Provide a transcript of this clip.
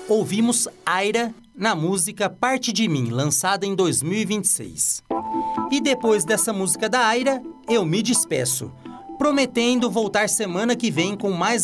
Ouvimos Aira na música Parte de Mim, lançada em 2026. E depois dessa música da Aira, eu me despeço, prometendo voltar semana que vem com mais